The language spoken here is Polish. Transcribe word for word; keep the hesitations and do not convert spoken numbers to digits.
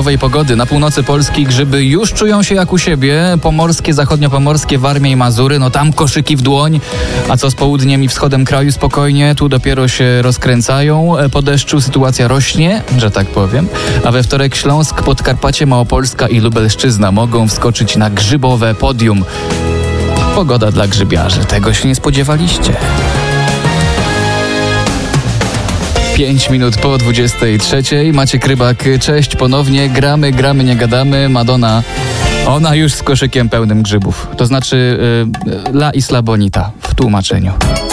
grzybowej pogody. Na północy Polski grzyby już czują się jak u siebie. Pomorskie, zachodniopomorskie, Warmia i Mazury, no tam koszyki w dłoń. A co z południem i wschodem kraju? Spokojnie, tu dopiero się rozkręcają. Po deszczu sytuacja rośnie, że tak powiem. A we wtorek Śląsk, Podkarpacie, Małopolska i Lubelszczyzna mogą wskoczyć na grzybowe podium. Pogoda dla grzybiarzy. Tego się nie spodziewaliście. Pięć minut po dwudziestej trzeciej. Maciek Rybak, cześć, ponownie gramy, gramy, nie gadamy. Madonna, ona już z koszykiem pełnym grzybów. To znaczy y, La Isla Bonita w tłumaczeniu.